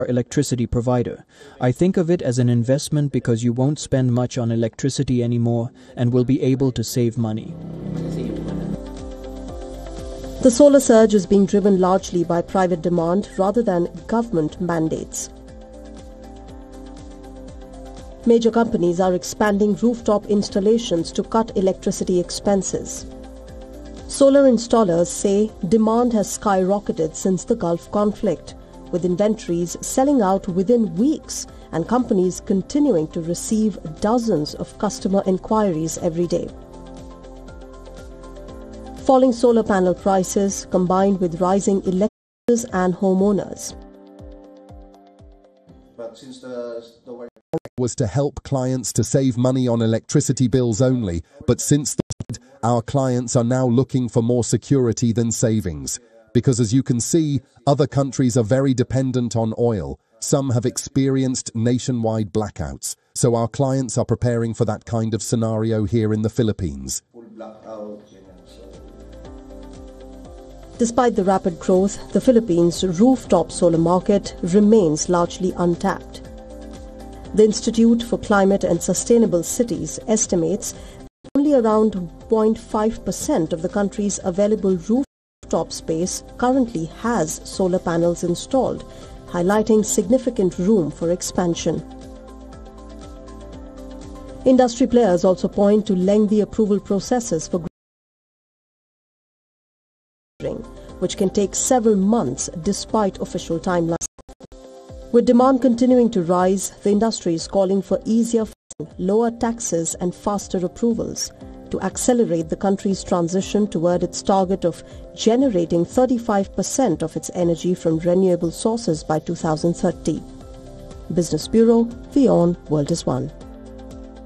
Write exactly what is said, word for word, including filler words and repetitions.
electricity provider. I think of it as an investment because you won't spend much on electricity anymore and will be able to save money. The solar surge is being driven largely by private demand rather than government mandates. Major companies are expanding rooftop installations to cut electricity expenses. Solar installers say demand has skyrocketed since the Gulf conflict, with inventories selling out within weeks and companies continuing to receive dozens of customer inquiries every day. Falling solar panel prices combined with rising electricians and homeowners. But since the, the was to help clients to save money on electricity bills only, but since the our clients are now looking for more security than savings. Because as you can see, other countries are very dependent on oil. Some have experienced nationwide blackouts. So our clients are preparing for that kind of scenario here in the Philippines. Despite the rapid growth, the Philippines' rooftop solar market remains largely untapped. The Institute for Climate and Sustainable Cities estimates that only around zero point five percent of the country's available rooftop space currently has solar panels installed, highlighting significant room for expansion. Industry players also point to lengthy approval processes for which can take several months despite official timelines. With demand continuing to rise, the industry is calling for easier funding, lower taxes and faster approvals to accelerate the country's transition toward its target of generating thirty-five percent of its energy from renewable sources by two thousand thirty. Business Bureau, WION, World is One.